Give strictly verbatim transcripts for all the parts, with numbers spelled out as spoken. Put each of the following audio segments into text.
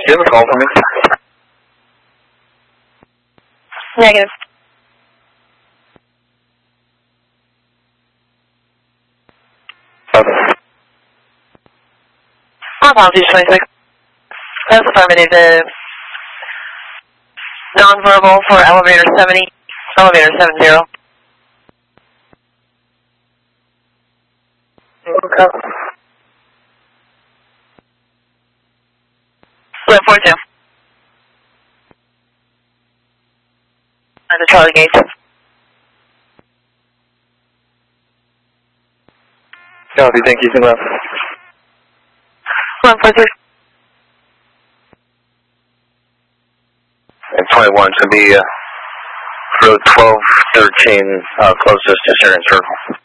you have a call for me? Negative. Okay. My apologies, twenty-six. That's affirmative. Non-verbal for elevator seventy, elevator seven zero. Okay. Split four two. At the Charlie Gate. Copy, thank you, Single. One four three. And twenty-one to be uh, road twelve thirteen, uh, closest to Sharon Circle.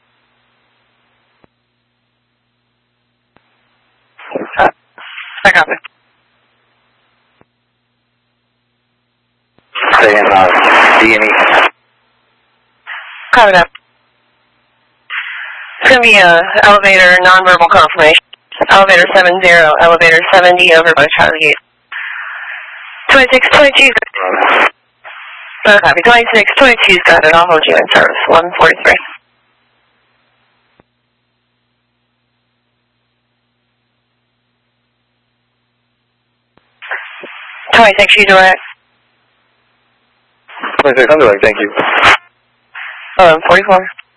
Uh, I copy. Stay in uh, D and E. Copy that. It's going to be a elevator non-verbal confirmation. Elevator seven zero, elevator seventy over by Charlie Gate. twenty-six, twenty-two. No copy. twenty-six, twenty-two's got it. I'll hold you in service. one forty-three. twenty-six, you direct. twenty-six, I'm direct, thank you. one forty-four.